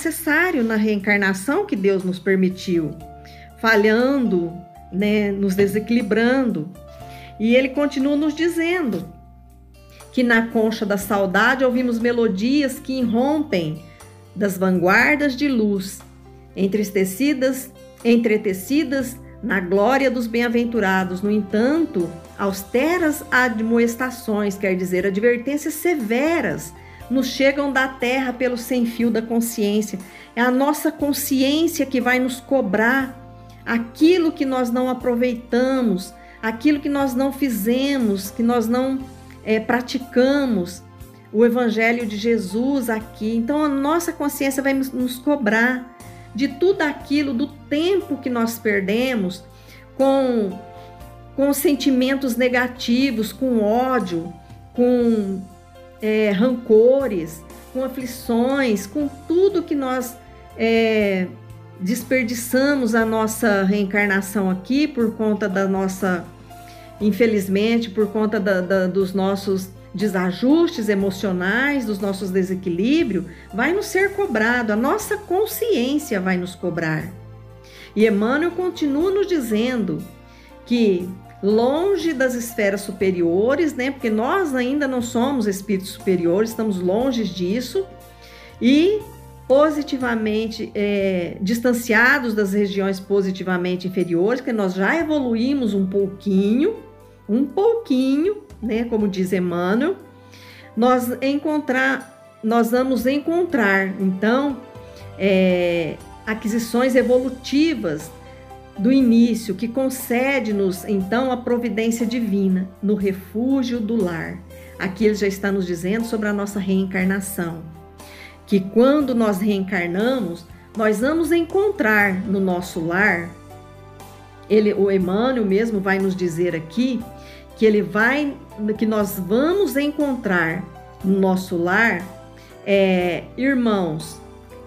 necessário na reencarnação que Deus nos permitiu, falhando, né, nos desequilibrando. E ele continua nos dizendo que na concha da saudade ouvimos melodias que irrompem das vanguardas de luz, entretecidas na glória dos bem-aventurados. No entanto, austeras admoestações, quer dizer, advertências severas, nos chegam da terra pelo sem-fio da consciência. É a nossa consciência que vai nos cobrar aquilo que nós não aproveitamos, aquilo que nós não fizemos, que nós não praticamos, o Evangelho de Jesus aqui. Então a nossa consciência vai nos cobrar de tudo aquilo, do tempo que nós perdemos com sentimentos negativos, com ódio, com rancores, com aflições, com tudo que nós desperdiçamos a nossa reencarnação aqui por conta da nossa, infelizmente, por conta dos nossos desajustes emocionais, dos nossos desequilíbrios, vai nos ser cobrado, a nossa consciência vai nos cobrar. E Emmanuel continua nos dizendo que longe das esferas superiores, né, porque nós ainda não somos espíritos superiores, estamos longe disso, e positivamente distanciados das regiões positivamente inferiores, que nós já evoluímos um pouquinho, né, como diz Emmanuel, nós vamos encontrar, então, aquisições evolutivas do início, que concede-nos, então, a providência divina no refúgio do lar. Aqui ele já está nos dizendo sobre a nossa reencarnação, que quando nós reencarnamos, nós vamos encontrar no nosso lar, o Emmanuel mesmo vai nos dizer aqui, que nós vamos encontrar no nosso lar irmãos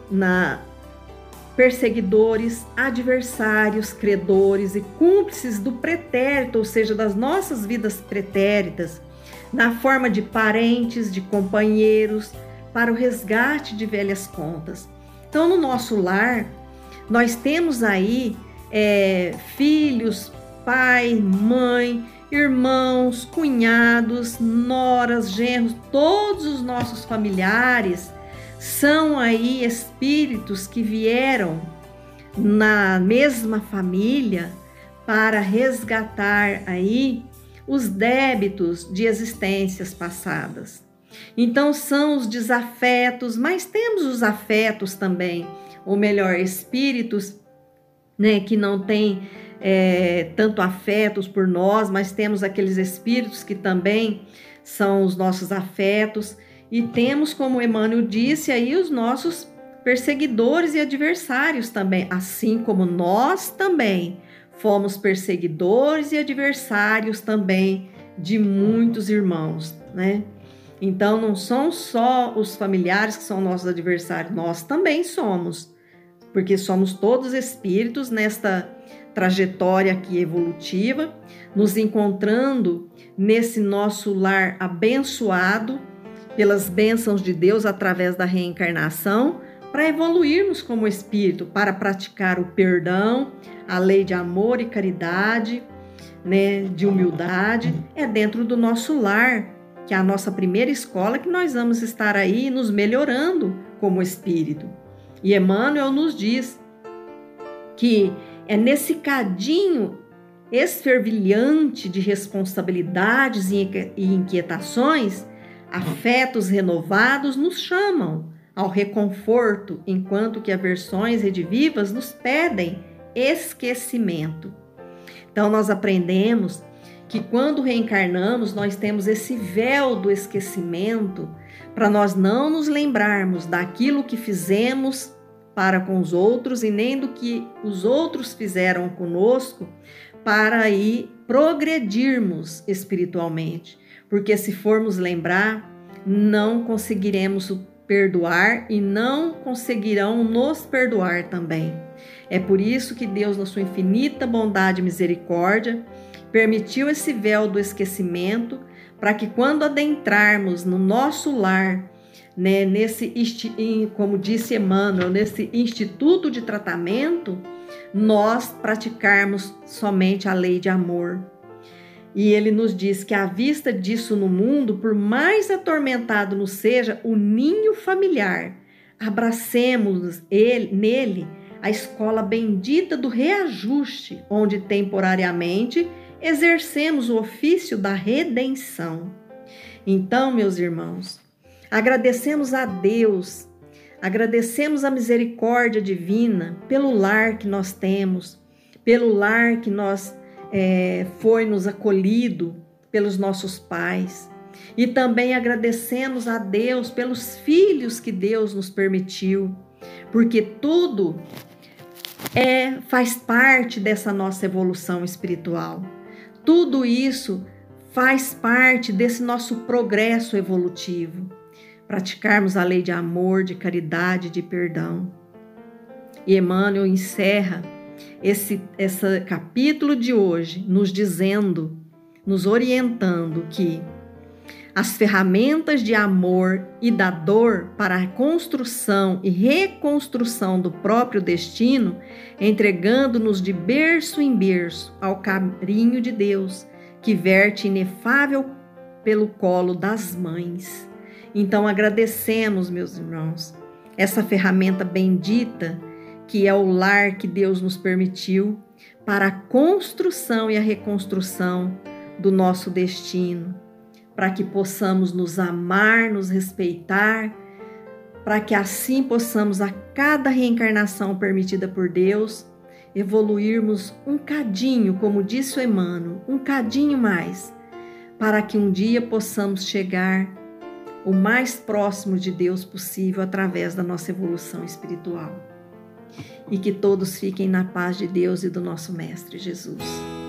perseguidores, adversários, credores e cúmplices do pretérito, ou seja, das nossas vidas pretéritas, na forma de parentes, de companheiros, para o resgate de velhas contas. Então, no nosso lar, nós temos aí filhos, pai, mãe, irmãos, cunhados, noras, genros, todos os nossos familiares são aí espíritos que vieram na mesma família para resgatar aí os débitos de existências passadas. Então são os desafetos, mas temos os afetos também, ou melhor, espíritos, né, que não têm tanto afetos por nós, mas temos aqueles espíritos que também são os nossos afetos, e temos, como Emmanuel disse, aí os nossos perseguidores e adversários também, assim como nós também fomos perseguidores e adversários também de muitos irmãos, né? Então não são só os familiares que são nossos adversários, nós também somos, porque somos todos espíritos nesta trajetória aqui evolutiva, nos encontrando nesse nosso lar abençoado pelas bênçãos de Deus através da reencarnação, para evoluirmos como espírito, para praticar o perdão, a lei de amor e caridade, né, de humildade, dentro do nosso lar, que é a nossa primeira escola, que nós vamos estar aí nos melhorando como espírito. E Emmanuel nos diz que é nesse cadinho esfervilhante de responsabilidades e inquietações, afetos renovados nos chamam ao reconforto, enquanto que aversões redivivas nos pedem esquecimento. Então nós aprendemos que quando reencarnamos, nós temos esse véu do esquecimento para nós não nos lembrarmos daquilo que fizemos para com os outros e nem do que os outros fizeram conosco, para aí progredirmos espiritualmente. Porque se formos lembrar, não conseguiremos perdoar e não conseguirão nos perdoar também. É por isso que Deus, na sua infinita bondade e misericórdia, permitiu esse véu do esquecimento, para que quando adentrarmos no nosso lar, né, como disse Emmanuel, nesse instituto de tratamento, nós praticarmos somente a lei de amor. E ele nos diz que à vista disso no mundo, por mais atormentado nos seja o ninho familiar, abracemos nele a escola bendita do reajuste, onde temporariamente exercemos o ofício da redenção. Então, meus irmãos, agradecemos a Deus, agradecemos a misericórdia divina pelo lar que nós temos, pelo lar que foi-nos acolhido pelos nossos pais. E também agradecemos a Deus pelos filhos que Deus nos permitiu, porque tudo faz parte dessa nossa evolução espiritual. Tudo isso faz parte desse nosso progresso evolutivo. Praticarmos a lei de amor, de caridade, de perdão. E Emmanuel encerra esse capítulo de hoje nos dizendo, nos orientando que as ferramentas de amor e da dor para a construção e reconstrução do próprio destino, entregando-nos de berço em berço ao carinho de Deus, que verte inefável pelo colo das mães. Então agradecemos, meus irmãos, essa ferramenta bendita que é o lar que Deus nos permitiu para a construção e a reconstrução do nosso destino, para que possamos nos amar, nos respeitar, para que assim possamos, a cada reencarnação permitida por Deus, evoluirmos um cadinho, como disse o Emmanuel, um cadinho mais, para que um dia possamos chegar o mais próximo de Deus possível através da nossa evolução espiritual. E que todos fiquem na paz de Deus e do nosso Mestre Jesus.